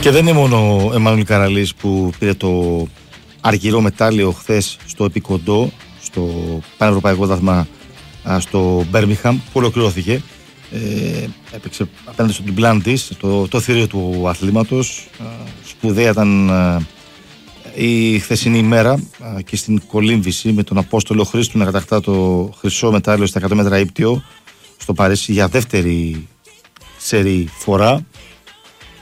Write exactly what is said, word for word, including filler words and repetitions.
Και δεν είναι μόνο ο Εμμανουήλ Καραλής που πήρε το αργυρό μετάλλιο χθες στο επικοντό, στο πανευρωπαϊκό δάθμα στο Μπέρμιχαμ, που ολοκληρώθηκε. Ε, έπαιξε απέναντι στον Ντουμπλάντις, το, το θηρίο του αθλήματος. Σπουδαία ήταν η χθεσινή ημέρα και στην κολύμβηση με τον Απόστολο Χρήστου να κατακτά το χρυσό μετάλλιο στα εκατό μέτρα ύπτιο στο Παρίσι για δεύτερη σερί φορά.